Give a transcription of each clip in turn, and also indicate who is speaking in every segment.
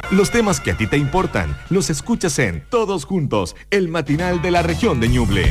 Speaker 1: Los temas que a ti te importan los escuchas en Todos Juntos, el matinal de la región de Ñuble.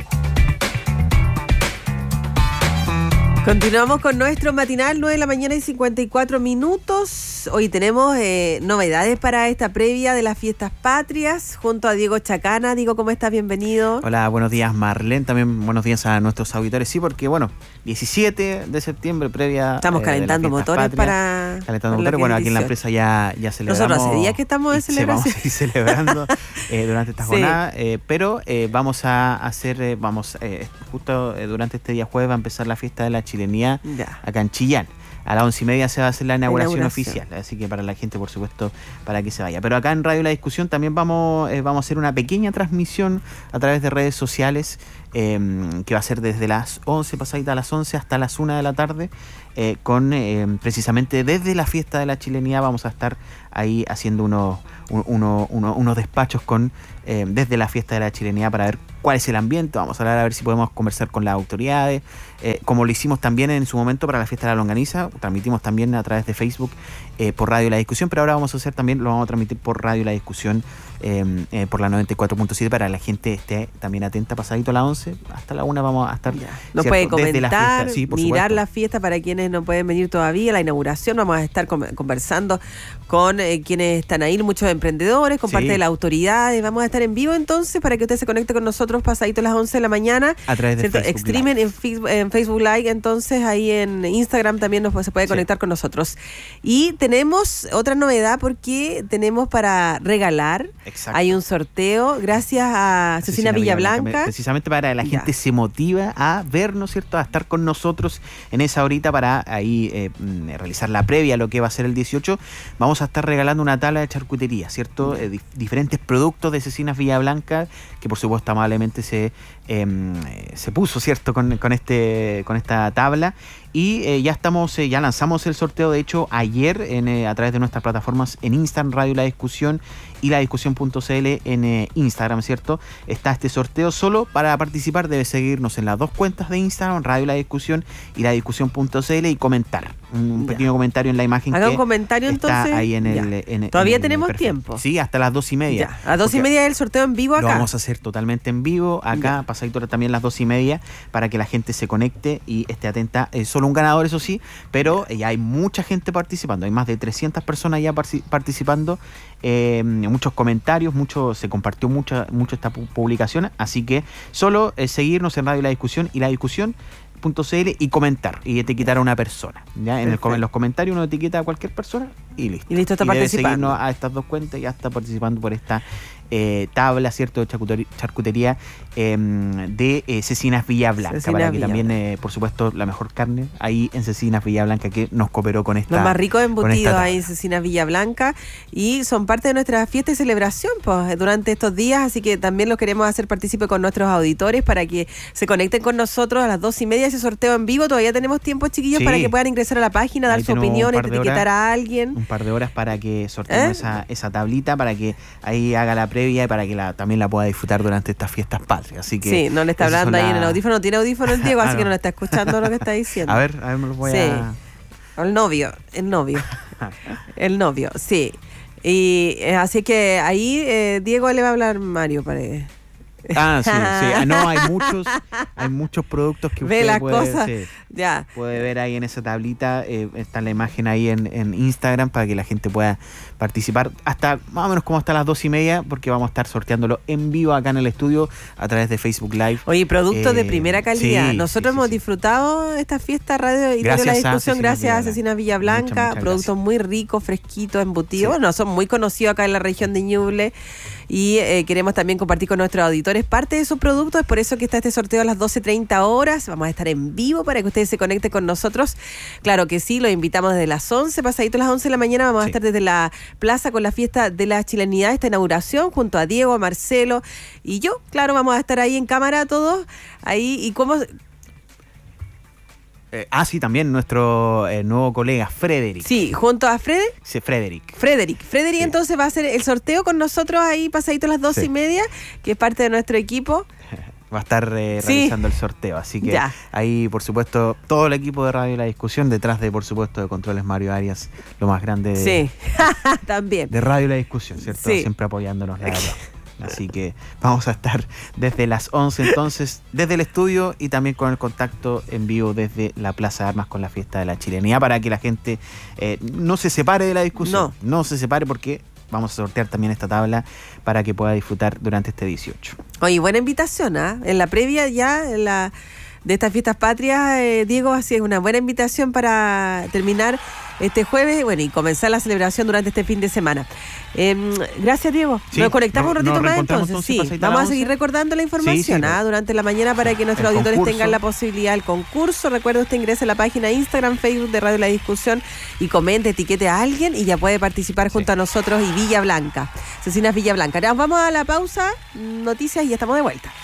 Speaker 2: Continuamos con nuestro matinal, 9 de la mañana y 54 minutos. Hoy tenemos novedades para esta previa de las fiestas patrias, junto a Diego Chacana. Diego, ¿cómo estás? Bienvenido.
Speaker 3: Hola, buenos días, Marlene. También buenos días a nuestros auditores. Sí, porque 17 de septiembre, previa.
Speaker 2: Estamos calentando motores
Speaker 3: patrias, calentando motores. Bueno, aquí en la empresa ya celebramos.
Speaker 2: Nosotros hace días que estamos de celebración.
Speaker 3: Vamos a ir celebrando durante esta jornada, pero vamos a hacer, justo durante este día jueves va a empezar la fiesta de la chilenía acá en Chillán. A las 11:30 se va a hacer la inauguración oficial, así que para la gente, por supuesto, para que se vaya. Pero acá en Radio La Discusión también vamos a hacer una pequeña transmisión a través de redes sociales, que va a ser desde las 11, pasadita a las 11 hasta las 1 de la tarde, precisamente desde la fiesta de la chilenía vamos a estar ahí haciendo unos despachos desde la fiesta de la chilenía para ver cuál es el ambiente. Vamos a hablar a ver si podemos conversar con las autoridades, como lo hicimos también en su momento para la fiesta de la longaniza. Transmitimos también a través de Facebook por Radio La Discusión, pero ahora lo vamos a transmitir por Radio La Discusión, por la 94.7, para que la gente esté también atenta. Pasadito a las 11 hasta la 1 vamos a estar.
Speaker 2: Nos puede comentar,
Speaker 3: desde la fiesta, sí,
Speaker 2: mirar
Speaker 3: supuesto.
Speaker 2: La fiesta para quienes no pueden venir todavía, la inauguración. Vamos a estar conversando con quienes están ahí, muchos emprendedores, con parte de las autoridades. Vamos a estar en vivo entonces para que usted se conecte con nosotros pasadito a las 11 de la mañana.
Speaker 3: A través de Facebook
Speaker 2: Streaming en Facebook Live, entonces ahí en Instagram también se puede conectar con nosotros. Y tenemos otra novedad porque tenemos para regalar.
Speaker 3: Exacto.
Speaker 2: Hay un sorteo gracias a Cecina Villablanca.
Speaker 3: Precisamente para que la gente se motiva a vernos, ¿cierto? A estar con nosotros en esa horita para ahí realizar la previa a lo que va a ser el 18. Vamos a estar regalando una tabla de charcutería, ¿cierto? Diferentes productos de Cecinas Villablanca, que por supuesto amablemente se puso, ¿cierto? Con esta tabla. Y ya lanzamos el sorteo, de hecho, ayer a través de nuestras plataformas en Instagram, Radio La Discusión y ladiscusión.cl en Instagram, ¿cierto? Está este sorteo. Solo para participar debe seguirnos en las dos cuentas de Instagram, Radio La Discusión y ladiscusión.cl, y comentar. Un pequeño comentario en la imagen.
Speaker 2: Haga un comentario
Speaker 3: está
Speaker 2: entonces.
Speaker 3: Ahí
Speaker 2: Todavía
Speaker 3: en
Speaker 2: tenemos
Speaker 3: perfil.
Speaker 2: tiempo.
Speaker 3: Sí, hasta las 2:30.
Speaker 2: A las 2:30 es el sorteo en vivo acá.
Speaker 3: Lo vamos a hacer totalmente en vivo acá, pasadito también las 2:30, para que la gente se conecte y esté atenta. Solo un ganador, eso sí, pero ya hay mucha gente participando. Hay más de 300 personas ya participando. Muchos comentarios, se compartió mucho esta publicación, así que solo seguirnos en Radio La Discusión y La Discusión.cl y comentar y etiquetar a una persona. ¿Ya? En los comentarios uno etiqueta a cualquier persona y listo.
Speaker 2: Y listo, está participando.
Speaker 3: Seguirnos a estas dos cuentas y ya está participando por esta tabla, ¿cierto? De charcutería de Cecinas Villablanca, para que también, por supuesto, la mejor carne ahí en Cecinas Villablanca, que nos cooperó con esta.
Speaker 2: Los más ricos embutidos ahí en Cecinas Villablanca, y son parte de nuestra fiesta y celebración durante estos días, así que también los queremos hacer partícipe con nuestros auditores para que se conecten con nosotros a las 2:30, ese sorteo en vivo. Todavía tenemos tiempo, chiquillos, para que puedan ingresar a la página, dar su opinión, etiquetar a alguien.
Speaker 3: Un par de horas para que sorteemos esa tablita, para que ahí haga la previa y para que también la pueda disfrutar durante estas fiestas patrias. Así que
Speaker 2: no le está hablando ahí en el audífono, no tiene audífono el Diego, así que no le está escuchando lo que está diciendo.
Speaker 3: A ver, me lo voy a...
Speaker 2: El novio, sí. Y así que ahí Diego le va a hablar Mario Paredes.
Speaker 3: Sí. No, hay muchos productos que
Speaker 2: ve
Speaker 3: usted
Speaker 2: las cosas.
Speaker 3: Puede ver ahí en esa tablita. Está la imagen ahí en Instagram para que la gente pueda participar hasta más o menos como hasta las 2:30, porque vamos a estar sorteándolo en vivo acá en el estudio a través de Facebook Live.
Speaker 2: Oye, productos de primera calidad. Nosotros hemos disfrutado esta fiesta Radio y Radio La Discusión gracias a Cecinas Villablanca.
Speaker 3: Muchas
Speaker 2: productos muy ricos, fresquitos, embutidos. Bueno, son muy conocidos acá en la región de Ñuble, y queremos también compartir con nuestros auditores parte de sus productos. Es por eso que está este sorteo a las 12:30 horas. Vamos a estar en vivo para que ustedes se conecten con nosotros. Claro que sí, los invitamos desde las 11, pasadito a las 11 de la mañana. Vamos a estar desde la plaza con la fiesta de la chilenidad, esta inauguración, junto a Diego, a Marcelo y yo. Claro, vamos a estar ahí en cámara todos. Ahí, y cómo...
Speaker 3: Sí, también nuestro nuevo colega Frederick.
Speaker 2: Sí, junto a Frederick.
Speaker 3: Sí, Frederick,
Speaker 2: sí. Entonces va a hacer el sorteo con nosotros ahí pasadito a las 2:30, que es parte de nuestro equipo.
Speaker 3: Va a estar realizando el sorteo, así que ahí, por supuesto, todo el equipo de Radio La Discusión, detrás de, por supuesto, de Controles Mario Arias, lo más grande
Speaker 2: También.
Speaker 3: De Radio La Discusión, ¿cierto?
Speaker 2: Sí.
Speaker 3: Siempre apoyándonos, la verdad. Así que vamos a estar desde las 11 entonces, desde el estudio y también con el contacto en vivo desde la Plaza de Armas con la fiesta de la chilenidad para que la gente no se separe de la discusión. No se separe porque vamos a sortear también esta tabla para que pueda disfrutar durante este 18.
Speaker 2: Oye, buena invitación, ¿ah? En la previa ya de estas fiestas patrias, Diego, así es una buena invitación para terminar este jueves, bueno, y comenzar la celebración durante este fin de semana. Gracias, Diego.
Speaker 3: Sí,
Speaker 2: nos conectamos un ratito
Speaker 3: nos
Speaker 2: más
Speaker 3: reencontramos
Speaker 2: entonces.
Speaker 3: entonces,
Speaker 2: Sí,
Speaker 3: pasadita
Speaker 2: vamos
Speaker 3: la
Speaker 2: a seguir
Speaker 3: 11.
Speaker 2: recordando la información
Speaker 3: Sí,
Speaker 2: durante la mañana para que nuestros
Speaker 3: el
Speaker 2: auditores
Speaker 3: concurso.
Speaker 2: tengan la posibilidad del concurso. Recuerde, usted ingresa a la página Instagram, Facebook de Radio La Discusión y comente, etiquete a alguien y ya puede participar junto a nosotros y Villa Blanca. Cecinas Villa Blanca. Nos vamos a la pausa, noticias y ya estamos de vuelta.